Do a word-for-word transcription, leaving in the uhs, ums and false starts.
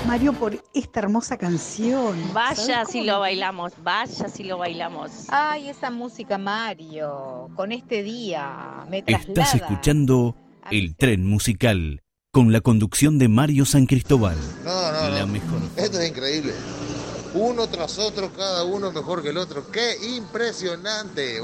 Mario, por esta hermosa canción. Vaya si lo bailamos, vaya si lo bailamos. Ay, esa música, Mario, con este día me traslada. Estás escuchando El Tren Musical, con la conducción de Mario San Cristóbal. No, no, La no. mejor. Esto es increíble. Uno tras otro, cada uno mejor que el otro. ¡Qué impresionante!